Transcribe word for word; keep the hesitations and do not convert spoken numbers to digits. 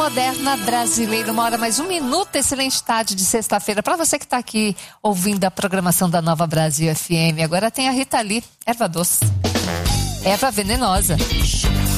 moderna brasileira, uma hora mais um minuto, excelente tarde de sexta-feira. Para você que está aqui ouvindo a programação da Nova Brasil F M, agora tem a Rita Lee, erva doce, erva venenosa.